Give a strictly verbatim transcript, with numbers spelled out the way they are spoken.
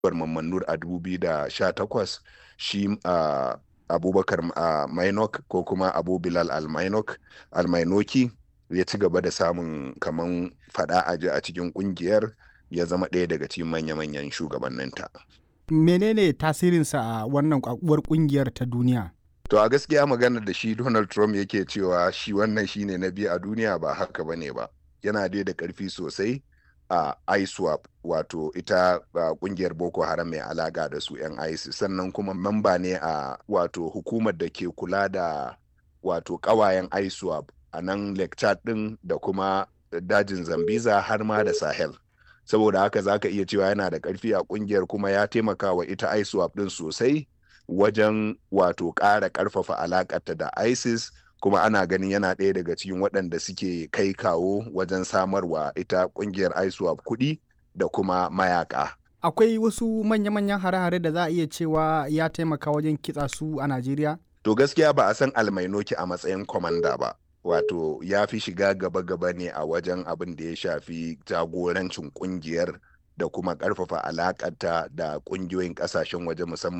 Mamman Nur a dubu biyu da sha takwas shi uh, Abubakar uh, Mainok ko kuma Abu Bilal Al-Mainok Al-Mainoki ya ci gaba da samun kaman fada aji a cikin kungiyar, ya zama ɗaya daga cikin manya-manyan shugabanninta. Menene tasirinsa a wannan uwar kungiyar ta duniya? To a gaskiya maganar da shi Donald Trump yake cewa shi wannan shine na biyu a duniya ba haka bane ba. Yana dai da ƙarfi sosai a I SWAP, wato ita kungiyar Boko Haram mai alaka da su 'yan ISIS, sannan kuma mamba ne a wato hukumar da ke kula da wato ƙawayen I SWAP a nan Lake Chad din da kuma dajin Zambiza har ma da Sahel. Saboda haka zaka iya cewa yana da ƙarfi a kungiyar, kuma ya taimaka wa ita I SWAP din sosai wajen wato ƙara ƙarfafa alaƙarta da ISIS, kuma ana ganin yana ɗaya daga cikin waɗanda suke kai kawo wajen samarwa ita ƙungiyar I SWAP kuɗi da kuma mayaka. Akwai wasu manya-manyan hare-hare da za a iya cewa ya taimaka wajen kitsa su a Najeriya? To gaskiya ba a san Almainoki a matsayin kwamanda ba. Wato ya fi shiga gaba-gaba ne a wajen abin da ya shafi jagorancin ƙungiyar da kuma ƙarfafa alaƙarta da ƙungiyoyin ƙasashen waje, musamman